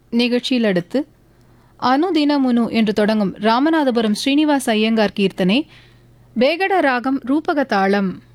நிகழ்ச்சியில் அடுத்து அனுதினமுனு என்று தொடங்கும் ராமநாதபுரம் ஸ்ரீனிவாச ஐயங்கார் கீர்த்தனை, பேகட ராகம் ரூபக தாளம்.